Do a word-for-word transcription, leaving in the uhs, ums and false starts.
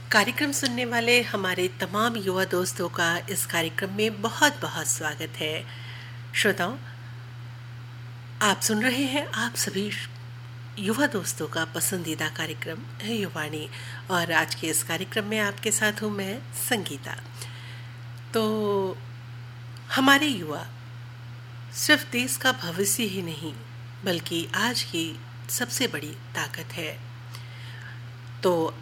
कार्यक्रम सुनने वाले हमारे तमाम युवा दोस्तों का इस कार्यक्रम में बहुत बहुत स्वागत है। श्रोताओं, आप सुन रहे हैं आप सभी युवा दोस्तों का पसंदीदा कार्यक्रम है युवाणी, और आज के इस कार्यक्रम में आपके साथ हूँ मैं संगीता। तो हमारे युवा सिर्फ देश का भविष्य ही नहीं बल्कि आज की सबसे बड़ी ताकत है। तो